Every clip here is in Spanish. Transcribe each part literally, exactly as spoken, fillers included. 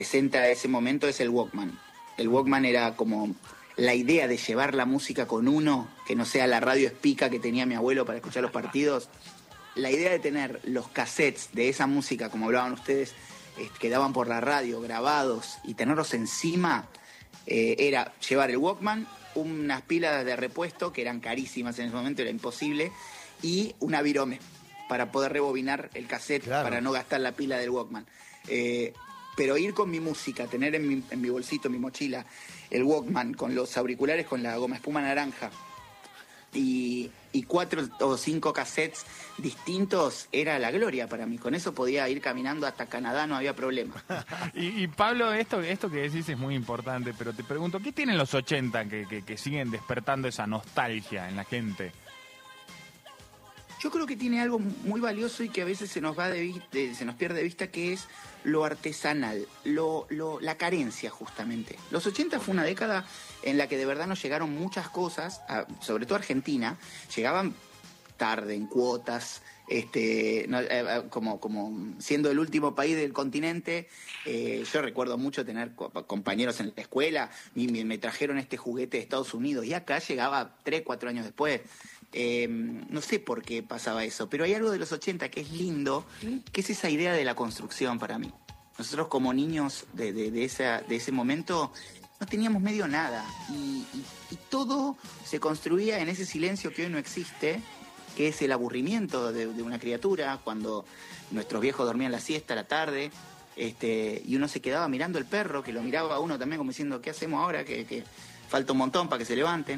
presenta ese momento es el Walkman. El Walkman era como la idea de llevar la música con uno, que no sea la radio espica que tenía mi abuelo para escuchar los partidos. La idea de tener los cassettes de esa música, como hablaban ustedes, eh, que daban por la radio, grabados, y tenerlos encima, eh, era llevar el Walkman, unas pilas de repuesto, que eran carísimas en ese momento, era imposible, y una virome para poder rebobinar el cassette, claro, para no gastar la pila del Walkman. Eh, pero ir con mi música, tener en mi, en mi bolsito, en mi mochila, el Walkman con los auriculares con la goma espuma naranja y, y cuatro o cinco cassettes distintos, era la gloria para mí. Con eso podía ir caminando hasta Canadá, no había problema. y, y Pablo, esto, esto que decís es muy importante, pero te pregunto, ¿qué tienen los ochenta que, que, que siguen despertando esa nostalgia en la gente? Yo creo que tiene algo muy valioso y que a veces se nos va de vista, se nos pierde de vista, que es lo artesanal, lo, lo, la carencia justamente. Los ochenta fue una década en la que de verdad nos llegaron muchas cosas, a, sobre todo Argentina, llegaban tarde, en cuotas, este, no, eh, como, como siendo el último país del continente. Eh, yo recuerdo mucho tener co compañeros en la escuela y me, me trajeron este juguete de Estados Unidos y acá llegaba tres, cuatro años después. Eh, no sé por qué pasaba eso, pero hay algo de los ochenta que es lindo, que es esa idea de la construcción para mí. Nosotros como niños de, de, de, esa, de ese momento no teníamos medio nada y, y, y todo se construía en ese silencio que hoy no existe, que es el aburrimiento de, de una criatura cuando nuestros viejos dormían la siesta a la tarde, este, y uno se quedaba mirando el perro, que lo miraba a uno también como diciendo, ¿qué hacemos ahora? Que, que falta un montón para que se levanten.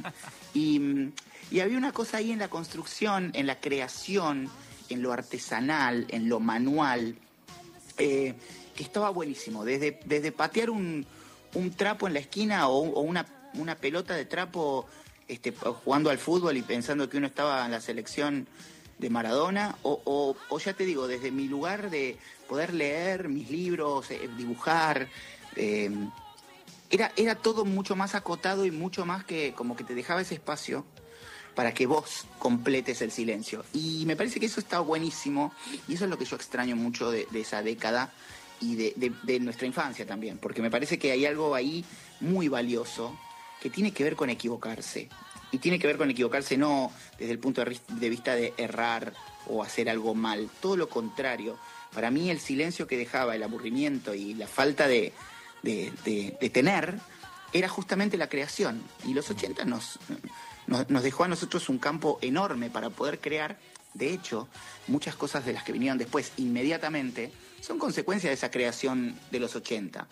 Y, y había una cosa ahí en la construcción, en la creación, en lo artesanal, en lo manual, eh, que estaba buenísimo. Desde, desde patear un, un trapo en la esquina o, o una, una pelota de trapo este, jugando al fútbol y pensando que uno estaba en la selección de Maradona, o, o, o ya te digo, desde mi lugar de poder leer mis libros, eh, dibujar, eh, era, era todo mucho más acotado y mucho más que como que te dejaba ese espacio para que vos completes el silencio. Y me parece que eso está buenísimo y eso es lo que yo extraño mucho de, de esa década y de, de, de nuestra infancia también, porque me parece que hay algo ahí muy valioso que tiene que ver con equivocarse. Y tiene que ver con equivocarse no desde el punto de vista de errar o hacer algo mal, todo lo contrario. Para mí el silencio que dejaba, el aburrimiento y la falta de, de, de, de tener, era justamente la creación. Y los ochenta nos, nos, nos dejó a nosotros un campo enorme para poder crear. De hecho, muchas cosas de las que vinieron después inmediatamente son consecuencia de esa creación de los ochenta.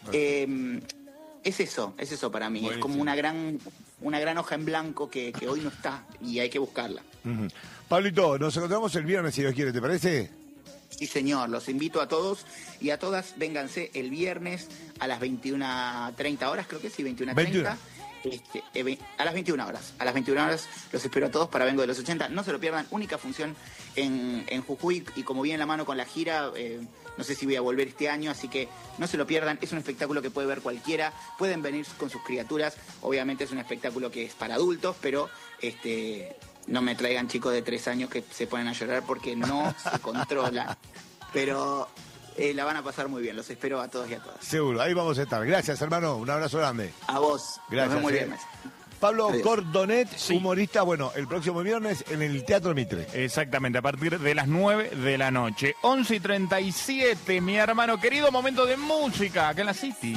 Eh, es eso, es eso para mí. Buenísimo. Es como una gran, una gran hoja en blanco que, que hoy no está y hay que buscarla. Uh-huh. Pablito, nos encontramos el viernes si Dios quiere, ¿te parece? Sí, señor, los invito a todos y a todas, vénganse el viernes a las veintiuna treinta horas, creo que sí, veintiuna treinta. Este, eh, a las veintiuna horas, a las veintiuna horas los espero a todos para Vengo de los ochenta, no se lo pierdan, única función en, en Jujuy y como viene la mano con la gira, eh, no sé si voy a volver este año, así que no se lo pierdan, es un espectáculo que puede ver cualquiera, pueden venir con sus criaturas, obviamente es un espectáculo que es para adultos, pero este, no me traigan chicos de tres años que se ponen a llorar porque no se controlan, pero Eh, la van a pasar muy bien, los espero a todos y a todas. Seguro, ahí vamos a estar. Gracias, hermano, un abrazo grande. A vos, gracias. Nos vemos el viernes. Pablo Adiós. Cordonet, sí. humorista, bueno, el próximo viernes en el Teatro Mitre. Exactamente, a partir de las nueve de la noche. once y treinta y siete, mi hermano querido, momento de música acá en la City.